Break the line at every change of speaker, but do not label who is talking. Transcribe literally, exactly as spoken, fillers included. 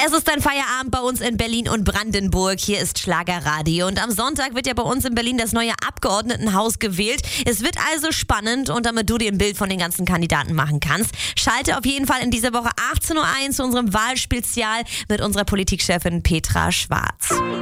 Es ist ein Feierabend bei uns in Berlin und Brandenburg. Hier ist Schlagerradio. Und am Sonntag wird ja bei uns in Berlin das neue Abgeordnetenhaus gewählt. Es wird also spannend, und damit du dir ein Bild von den ganzen Kandidaten machen kannst, schalte auf jeden Fall in dieser Woche achtzehn Uhr eins zu unserem Wahlspezial mit unserer Politikchefin Petra Schwarz.